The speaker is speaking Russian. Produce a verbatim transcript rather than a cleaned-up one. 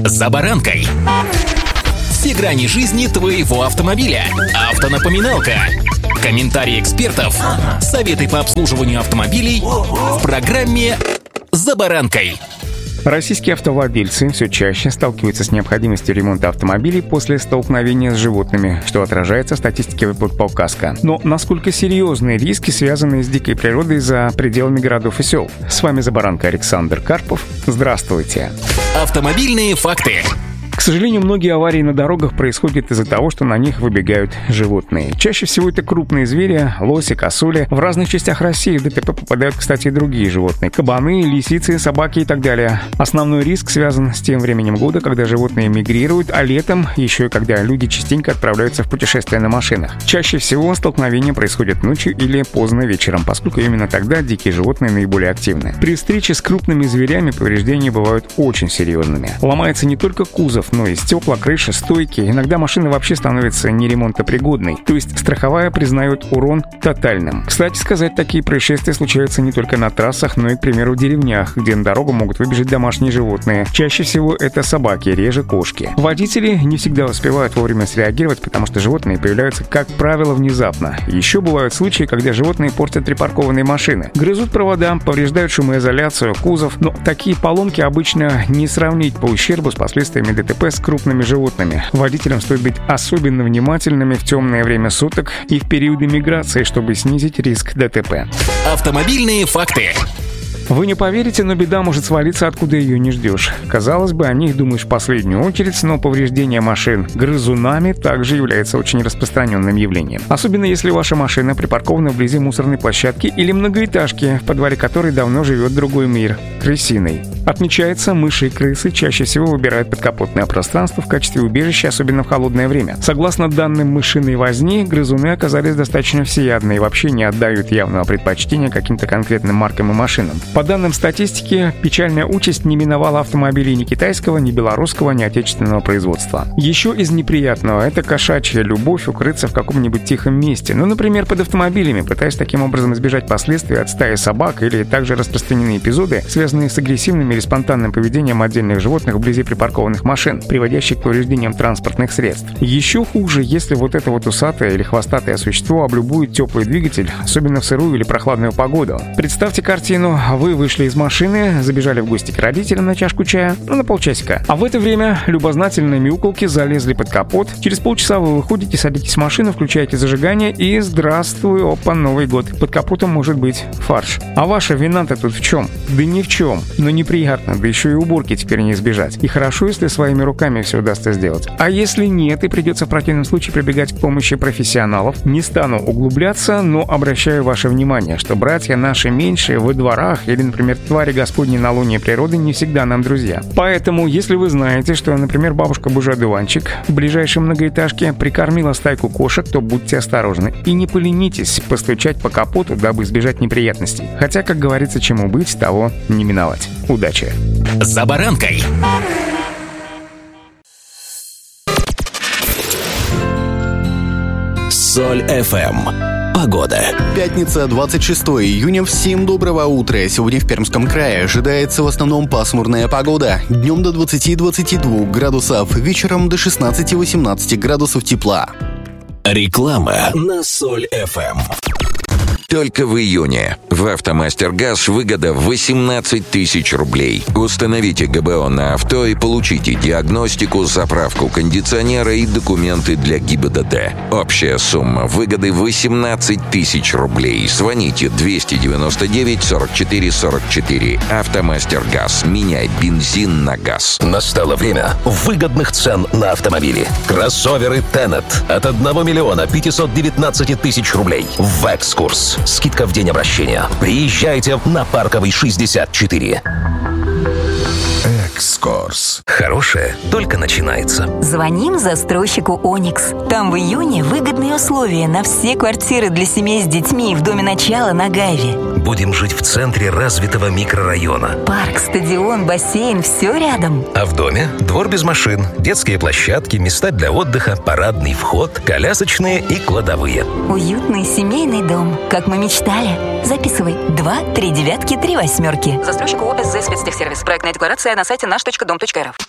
«За баранкой». Все грани жизни твоего автомобиля. Автонапоминалка. Комментарии экспертов. Советы по обслуживанию автомобилей в программе «За баранкой». Российские автовладельцы все чаще сталкиваются с необходимостью ремонта автомобилей после столкновения с животными, что отражается в статистике выплат по КАСКО. Но насколько серьезные риски связаны с дикой природой за пределами городов и сел? С вами «За баранкой» Александр Карпов. Здравствуйте. Автомобильные факты. К сожалению, многие аварии на дорогах происходят из-за того, что на них выбегают животные. Чаще всего это крупные звери, лоси, косули. В разных частях России в ДТП попадают, кстати, и другие животные. Кабаны, лисицы, собаки и так далее. Основной риск связан с тем временем года, когда животные мигрируют, а летом еще и когда люди частенько отправляются в путешествия на машинах. Чаще всего столкновения происходят ночью или поздно вечером, поскольку именно тогда дикие животные наиболее активны. При встрече с крупными зверями повреждения бывают очень серьезными. Ломается не только кузов, но и стекла, крыша, стойки. Иногда машина вообще становится неремонтопригодной, то есть страховая признает урон тотальным. Кстати сказать, такие происшествия случаются не только на трассах, но и, к примеру, в деревнях, где на дорогу могут выбежать домашние животные. Чаще всего это собаки, реже кошки. Водители не всегда успевают вовремя среагировать, потому что животные появляются, как правило, внезапно. Еще бывают случаи, когда животные портят припаркованные машины, грызут провода, повреждают шумоизоляцию, кузов, но такие поломки обычно не сравнить по ущербу с последствиями ДТП с крупными животными. Водителям стоит быть особенно внимательными в темное время суток и в периоды миграции, чтобы снизить риск ДТП. Автомобильные факты. Вы не поверите, но беда может свалиться, откуда ее не ждешь. Казалось бы, о них думаешь в последнюю очередь, но повреждение машин грызунами также является очень распространенным явлением. Особенно если ваша машина припаркована вблизи мусорной площадки или многоэтажки, в подвале которой давно живет другой мир – крысиный. Отмечается, мыши и крысы чаще всего выбирают подкапотное пространство в качестве убежища, особенно в холодное время. Согласно данным мышиной возни, грызуны оказались достаточно всеядны и вообще не отдают явного предпочтения каким-то конкретным маркам и машинам. По данным статистики, печальная участь не миновала автомобилей ни китайского, ни белорусского, ни отечественного производства. Еще из неприятного – это кошачья любовь укрыться в каком-нибудь тихом месте, ну, например, под автомобилями, пытаясь таким образом избежать последствий от стаи собак, или также распространены эпизоды, связанные с агрессивным или спонтанным поведением отдельных животных вблизи припаркованных машин, приводящих к повреждениям транспортных средств. Еще хуже, если вот это вот усатое или хвостатое существо облюбует теплый двигатель, особенно в сырую или прохладную погоду. Представьте картину: вы вышли из машины, забежали в гости к родителям на чашку чая, ну, на полчасика. А в это время любознательные мяуколки залезли под капот. Через полчаса вы выходите, садитесь в машину, включаете зажигание и здравствуй, опа, Новый год. Под капотом может быть фарш. А ваша вина-то тут в чем? Да ни в чем. Но неприятно, да еще и уборки теперь не избежать. И хорошо, если своими руками все удастся сделать. А если нет, и придется в противном случае прибегать к помощи профессионалов, не стану углубляться, но обращаю ваше внимание, что братья наши меньшие во дворах или, например, твари Господни на луне природы не всегда нам друзья. Поэтому, если вы знаете, что, например, бабушка Божий-одуванчик в ближайшей многоэтажке прикормила стайку кошек, то будьте осторожны и не поленитесь постучать по капоту, дабы избежать неприятностей. Хотя, как говорится, чему быть, того не миновать. Удачи! «За баранкой». Соль эф эм. Погода. Пятница, двадцать шестое июня. Всем доброго утра. Сегодня в Пермском крае ожидается в основном пасмурная погода. Днем до двадцати-двадцати двух градусов, вечером до шестнадцати-восемнадцати градусов тепла. Реклама на Соль эф эм. Только в июне в «АвтоМастер-Газ» выгода восемнадцать тысяч рублей. Установите гэ бэ о на авто и получите диагностику, заправку кондиционера и документы для гэ и бэ дэ тэ. Общая сумма выгоды восемнадцать тысяч рублей. Звоните двести девяносто девять сорок четыре сорок четыре. «АвтоМастер-Газ». Меняй бензин на газ. Настало время выгодных цен на автомобили. Кроссоверы Tenet от одного миллиона пятисот девятнадцати тысяч рублей. В «Экскурс». Скидка в день обращения. Приезжайте на Парковой шестьдесят четыре. Экскурс. Хорошее только начинается. Звоним застройщику «Оникс». Там в июне выгодные условия на все квартиры для семей с детьми в доме начала на Гайве. Будем жить в центре развитого микрорайона. Парк, стадион, бассейн – все рядом. А в доме двор без машин, детские площадки, места для отдыха, парадный вход, колясочные и кладовые. Уютный семейный дом, как мы мечтали. Записывай. Два, три девятки, три восьмерки. Застройщик ООО «СЗ Спецтехсервис». Проектная декларация на сайте наш точка дом точка эр эф.